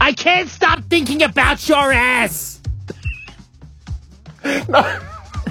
I can't stop thinking about your ass. No.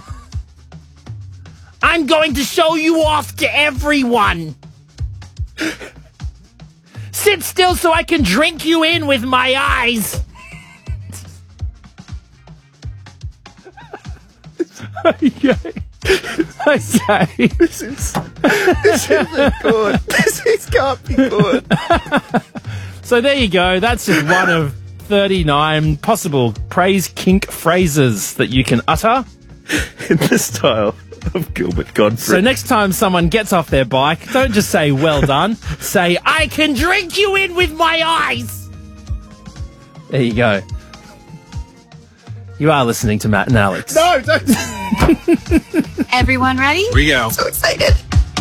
I'm going to show you off to everyone. Sit still so I can drink you in with my eyes. Okay. Okay. This isn't good. This can't be good. So there you go. That's just one of 39 possible praise kink phrases that you can utter In the style of Gilbert Godfrey. So next time someone gets off their bike, don't just say, well done. Say, I can drink you in with my eyes. There you go. You are listening to Matt and Alex. No, don't. Everyone ready? Here we go. So excited.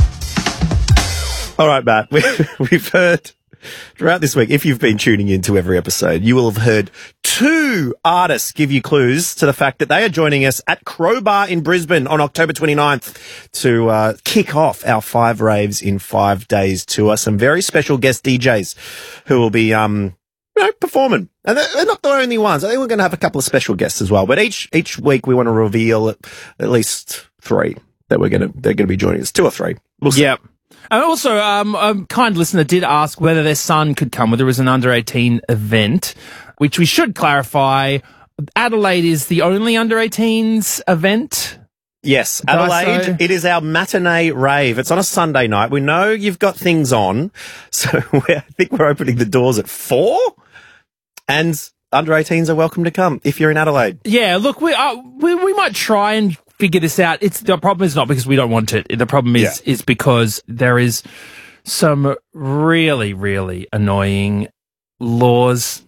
All right, Matt. We've heard throughout this week, if you've been tuning into every episode, you will have heard two artists give you clues to the fact that they are joining us at Crowbar in Brisbane on October 29th to kick off our 5 Raves in 5 Days tour. Some very special guest DJs who will be performing. And they're not the only ones. I think we're going to have a couple of special guests as well. But each week we want to reveal at least 3 that they're going to be joining us. 2 or 3. We'll see. Yep. And also, a kind listener did ask whether their son could come, whether it was an under-18 event, which we should clarify. Adelaide is the only under-18s event. Yes, Adelaide, it is our matinee rave. It's on a Sunday night. We know you've got things on, so I think we're opening the doors at 4, and under-18s are welcome to come if you're in Adelaide. Yeah, look, we might try and figure this out. The problem is not because we don't want it. The problem is because there is some really, really annoying laws.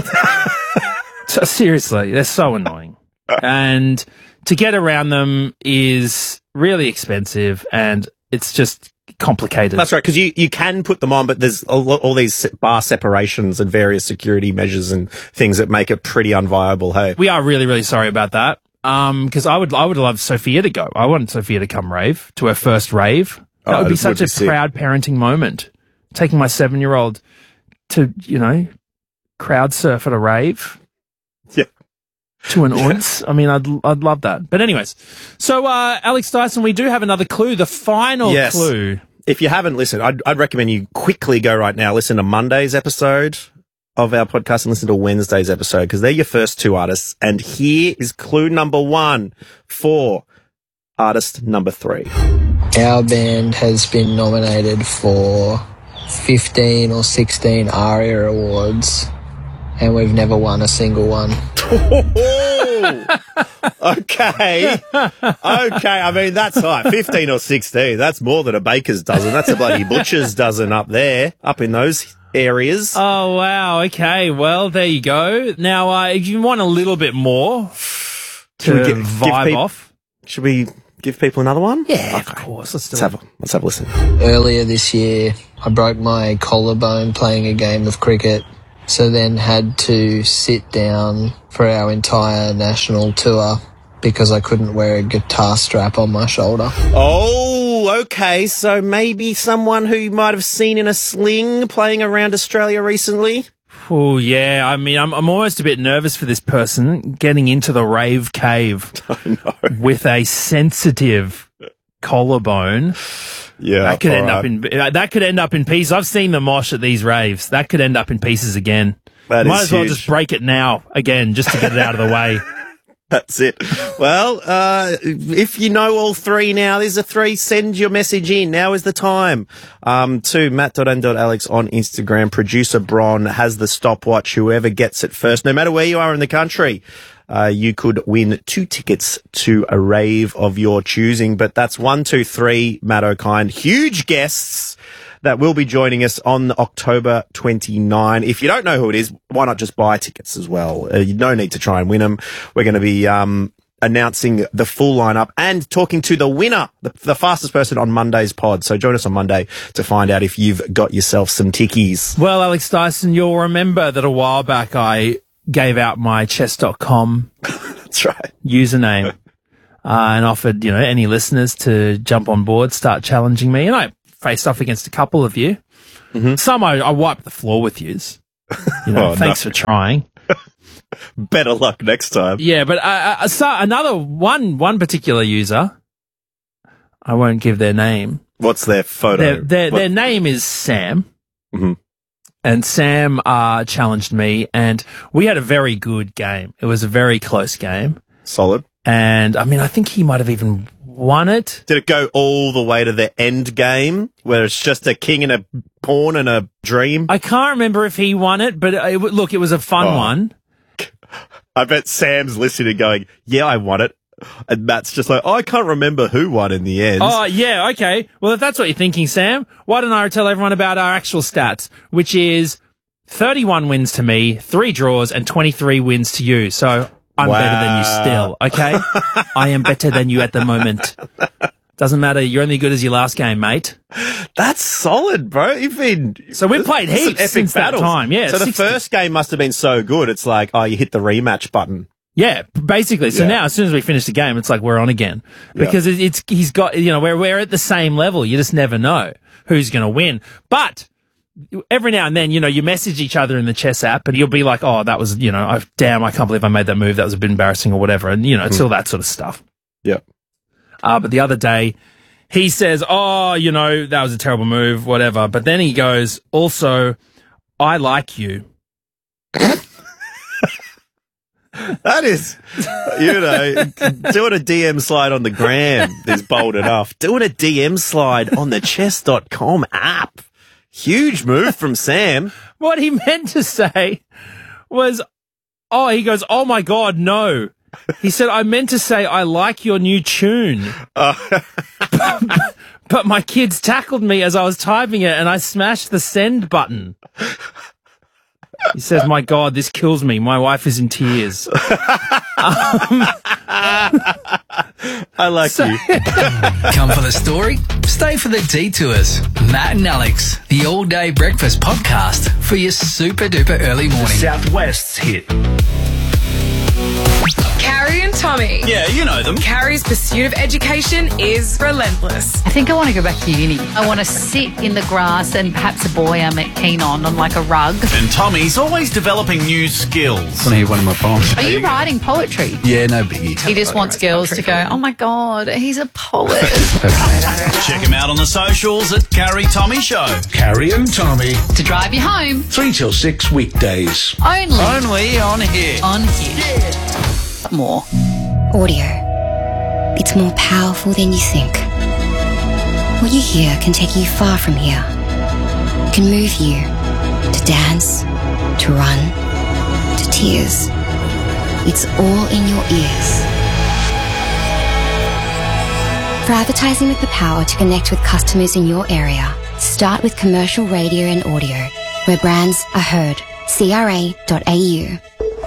So, seriously, they're so annoying. And to get around them is really expensive, and it's just complicated. That's right, because you can put them on, but there's all these bar separations and various security measures and things that make it pretty unviable. Hey, we are really, really sorry about that. Because I would love Sophia to go. I want Sophia to come rave to her first rave. That would be such a proud parenting moment. Taking my 7-year-old to, crowd surf at a rave. Yeah. To an ounce. I mean, I'd love that. But anyways, so Alex Dyson, we do have another clue. The final clue. If you haven't listened, I'd recommend you quickly go right now, listen to Monday's episode of our podcast and listen to Wednesday's episode, because they're your first 2 artists. And here is clue number 1 for artist number 3. Our band has been nominated for 15 or 16 ARIA awards, and we've never won a single one. Okay. I mean, that's high. 15 or 16. That's more than a baker's dozen. That's a bloody butcher's dozen up there, up in those areas. Oh, wow. Okay. Well, there you go. Now, if you want a little bit more to vibe off. Should we give people another one? Yeah, of course. Let's have a listen. Earlier this year, I broke my collarbone playing a game of cricket, so then had to sit down for our entire national tour because I couldn't wear a guitar strap on my shoulder. Oh, okay. So maybe someone who you might have seen in a sling playing around Australia recently? Oh, yeah. I mean, I'm almost a bit nervous for this person getting into the rave cave with a sensitive collarbone. Yeah, that could end up in pieces. I've seen the mosh at these raves. That could end up in pieces again. Might as well just break it now again, just to get it out of the way. That's it. Well, if you know all 3 now, there's a 3, send your message in. Now is the time. To matt.n.alex on Instagram. Producer Bron has the stopwatch. Whoever gets it first, no matter where you are in the country, you could win 2 tickets to a rave of your choosing. But that's 1, 2, 3, Matt O'Kind. Huge guests that will be joining us on October 29. If you don't know who it is, why not just buy tickets as well? No need to try and win them. We're going to be announcing the full lineup and talking to the winner, the fastest person on Monday's pod. So join us on Monday to find out if you've got yourself some tickies. Well, Alex Dyson, you'll remember that a while back I gave out my chess.com That's right. username and offered, any listeners to jump on board, start challenging me. And I faced off against a couple of you. Mm-hmm. Some I wiped the floor with yous. You know, Oh, thanks no. for trying. Better luck next time. Yeah, but so another one particular user, I won't give their name. What's their photo? Their name is Sam. Mhm. And Sam challenged me, and we had a very good game. It was a very close game. Solid. And, I mean, I think he might have even won it. Did it go all the way to the end game, where it's just a king and a pawn and a dream? I can't remember if he won it, but look, it was a fun one. I bet Sam's listening going, yeah, I won it. And Matt's just like, I can't remember who won in the end. Oh, yeah, okay. Well, if that's what you're thinking, Sam, why don't I tell everyone about our actual stats, which is 31 wins to me, 3 draws, and 23 wins to you. So I'm better than you still, okay? I am better than you at the moment. Doesn't matter. You're only good as your last game, mate. That's solid, bro. So we've played some heaps since that time. Yeah. So the first game must have been so good. It's like, oh, you hit the rematch button. Yeah, basically. So Yeah. now, as soon as we finish the game, it's like we're on again because he's got, you know, we're at the same level. You just never know who's going to win. But every now and then, you know, you message each other in the chess app, and you'll be like, "Oh, that was, you know, I can't believe I made that move. That was a bit embarrassing, or whatever." And you know, it's all that sort of stuff. Yeah. But the other day, he says, "Oh, you know, that was a terrible move, whatever." But then he goes, "Also, I like you." That is, you know, doing a DM slide on the gram is bold enough. Doing a DM slide on the chess.com app. Huge move from Sam. What he meant to say was, he goes, "Oh my God, no." He said, "I meant to say, I like your new tune." But my kids tackled me as I was typing it, and I smashed the send button. He says, "My God, this kills me. My wife is in tears." I like you. Come for the story? Stay for the detours. Matt and Alex, the all-day breakfast podcast for your super-duper early morning. Southwest's hit. Carrie and Tommy. Yeah, you know them. Carrie's pursuit of education is relentless. I think I want to go back to uni. I want to sit in the grass and perhaps a boy I'm keen on like a rug. And Tommy's always developing new skills. Want to hear one of my poems? Are you writing poetry? Yeah, no biggie. He just wants girls to go, "Oh my God, he's a poet." Check him out on the socials at Carrie Tommy Show. Carrie and Tommy, To drive you home. 3 till 6 weekdays. Only on here. On here. More. Audio. It's more powerful than you think. What you hear can take you far from here. Can move you to dance, to run, to tears. It's all in your ears. For advertising with the power to connect with customers in your area, start with commercial radio and audio, where brands are heard. CRA.au.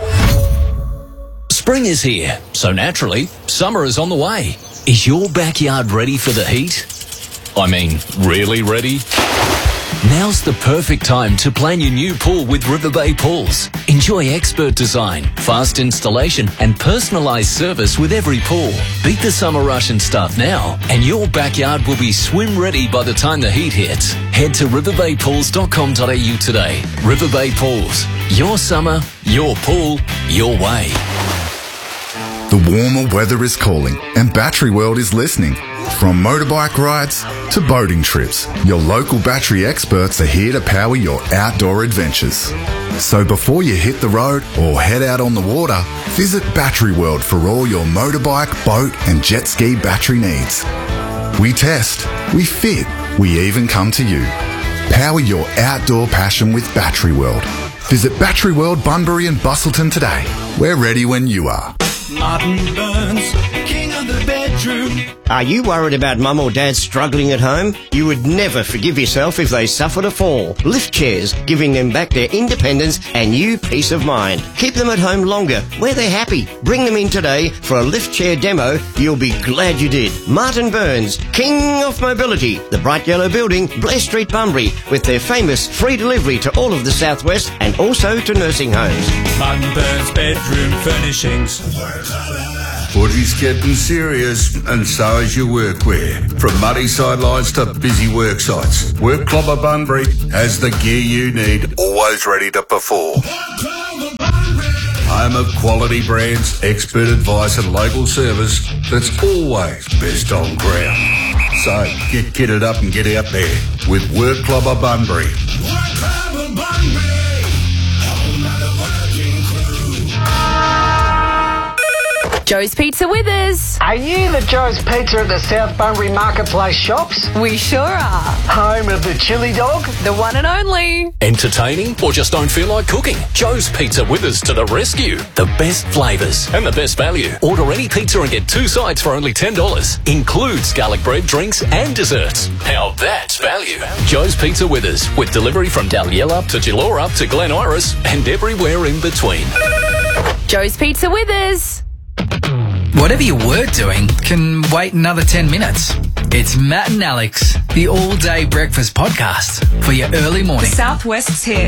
Spring is here, so naturally, summer is on the way. Is your backyard ready for the heat? I mean, really ready? Now's the perfect time to plan your new pool with River Bay Pools. Enjoy expert design, fast installation, and personalised service with every pool. Beat the summer rush and start now, and your backyard will be swim ready by the time the heat hits. Head to riverbaypools.com.au today. River Bay Pools. Your summer, your pool, your way. The warmer weather is calling, and Battery World is listening. From motorbike rides to boating trips, your local battery experts are here to power your outdoor adventures. So before you hit the road or head out on the water, visit Battery World for all your motorbike, boat and jet ski battery needs. We test, we fit, we even come to you. Power your outdoor passion with Battery World. Visit Battery World Bunbury and Bustleton today. We're ready when you are. Martin Burns, king of the bedroom. Are you worried about mum or dad struggling at home? You would never forgive yourself if they suffered a fall. Lift chairs, giving them back their independence and you peace of mind. Keep them at home longer, where they're happy. Bring them in today for a lift chair demo. You'll be glad you did. Martin Burns, king of mobility. The bright yellow building, Blair Street, Bunbury, with their famous free delivery to all of the southwest and also to nursing homes. Martin Burns bedroom furnishings. Footy's getting serious, and so is your workwear. From muddy sidelines to busy work sites, Work Club of Bunbury has the gear you need, always ready to perform. Home of quality brands, expert advice and local service that's always best on ground. So get kitted up and get out there with Work Club of Bunbury. Work Club of Bunbury. Joe's Pizza Withers. Are you the Joe's Pizza at the South Bunbury Marketplace shops? We sure are. Home of the chili dog? The one and only. Entertaining or just don't feel like cooking? Joe's Pizza Withers to the rescue. The best flavours and the best value. Order any pizza and get 2 sides for only $10. Includes garlic bread, drinks and desserts. Now that's value. Joe's Pizza Withers with delivery from Dalyella to Gillora to Glen Iris and everywhere in between. Joe's Pizza Withers. Whatever you were doing can wait another 10 minutes. It's Matt and Alex, the all-day breakfast podcast for your early morning. Southwest's hit.